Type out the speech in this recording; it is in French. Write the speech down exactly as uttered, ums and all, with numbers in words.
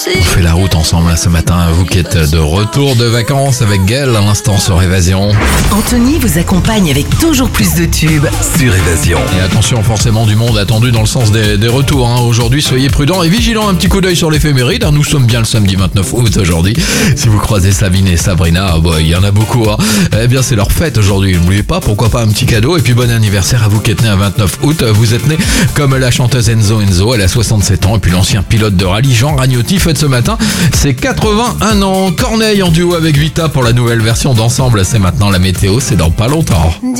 On fait la route ensemble là, ce matin, vous qui êtes de retour de vacances avec Gaël à l'instant sur Évasion. Anthony vous accompagne avec toujours plus de tubes sur Évasion. Et attention, forcément du monde attendu dans le sens des, des retours. Hein. Aujourd'hui, soyez prudents et vigilants. Un petit coup d'œil sur l'éphéméride. Hein. Nous sommes bien le samedi vingt-neuf août aujourd'hui. Si vous croisez Sabine et Sabrina, il bah, y en a beaucoup. Hein. Eh bien, c'est leur fête aujourd'hui. N'oubliez pas, pourquoi pas un petit cadeau. Et puis bon anniversaire à vous qui êtes nés un vingt-neuf août. Vous êtes nés comme la chanteuse Enzo Enzo. Elle a soixante-sept ans. Et puis l'ancien pilote de rallye Jean Ragnotti fête ce matin c'est quatre-vingt-un ans. Corneille en duo avec Vita pour la nouvelle version d'Ensemble. C'est maintenant la météo, c'est dans pas longtemps.